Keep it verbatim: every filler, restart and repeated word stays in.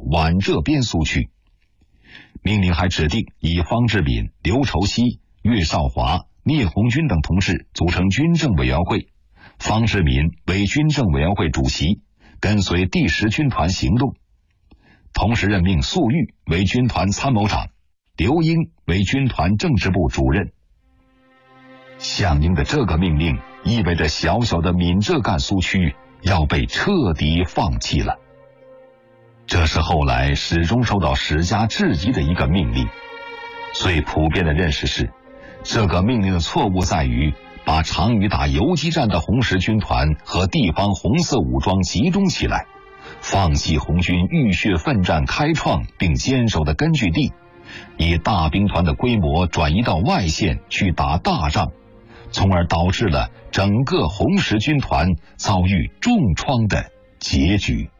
皖浙边苏区。命令还指定以方志敏、刘畴西、岳少华、聂红军等同志组成军政委员会，方志敏为军政委员会主席，跟随第十军团行动。同时任命粟裕为军团参谋长，刘英为军团政治部主任。项英的这个命令意味着小小的闽浙赣苏区要被彻底放弃了。这是后来始终受到史家质疑的一个命令。最普遍的认识是，这个命令的错误在于把常与打游击战的红十军团和地方红色武装集中起来，放弃红军浴血奋战开创并坚守的根据地，以大兵团的规模转移到外线去打大仗，从而导致了整个红十军团遭遇重创的结局。